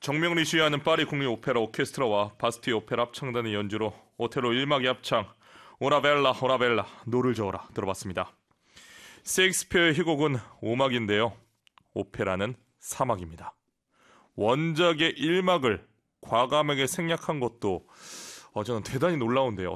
정명리 시위하는 파리 국립 오페라 오케스트라와 바스티 오페라 합창단의 연주로 오텔로 1막의 합창 오라벨라 오라벨라 노를 저어라 들어봤습니다. 셰익스피어의 희곡은 5막인데요. 오페라는 4막입니다. 원작의 1막을 과감하게 생략한 것도 저는 대단히 놀라운데요.